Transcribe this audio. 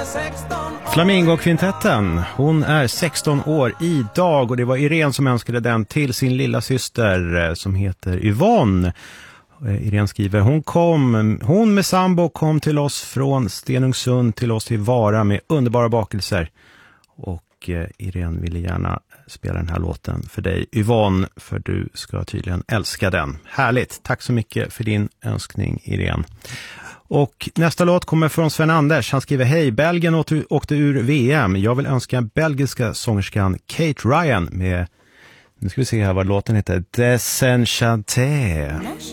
Flamingo-kvintetten, hon är 16 år idag och det var Irene som önskade den till sin lilla syster som heter Yvonne. Irene skriver, hon med sambo kom till oss från Stenungsund till oss till Vara med underbara bakelser. Och Irene ville gärna spela den här låten för dig Yvonne, för du ska tydligen älska den. Härligt, tack så mycket för din önskning Irene. Och nästa låt kommer från Sven Anders. Han skriver, hej, Belgien åkte ur VM. Jag vill önska belgiska sångerskan Kate Ryan med, nu ska vi se här vad låten heter, Desenchanté.